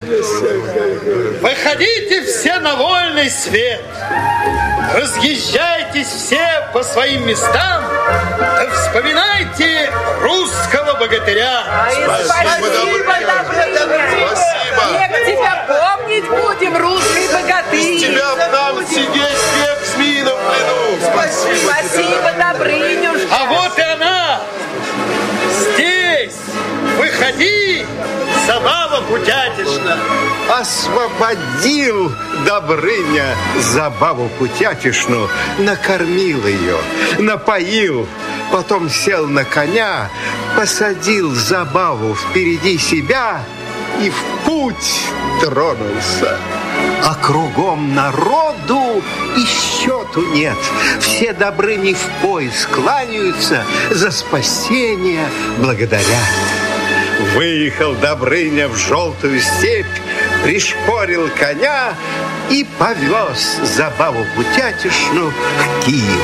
Выходите все на вольный свет. Разъезжайтесь все по своим местам. Да вспоминайте русского богатыря. Спасибо, Добрыня. Век тебя помнить будем, русский богатырь. Без тебя б нам сидеть век с мином в плену. Спасибо, Добрынюшка. А вот и она. Здесь. Выходи, Забава Путятишна. Освободил Добрыня Забаву Путятишну, накормил ее, напоил, потом сел на коня, посадил Забаву впереди себя и в путь тронулся. А кругом народу и счету нет. Все Добрыни в пояс кланяются, за спасение благодаря. Выехал Добрыня в желтую степь, пришпорил коня и повез Забаву Путятишну к Киеву.